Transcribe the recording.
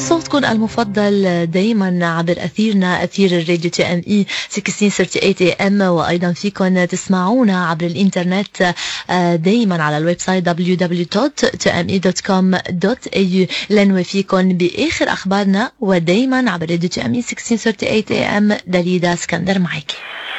صوتكم المفضل دايما عبر أثيرنا، أثير الراديو TME 1638 AM، وأيضا فيكم تسمعونا عبر الإنترنت دايما على الويب سايت www.tme.com.au لنوفيكم بآخر أخبارنا، ودايما عبر راديو TME 1638 AM. دليدا اسكندر معك.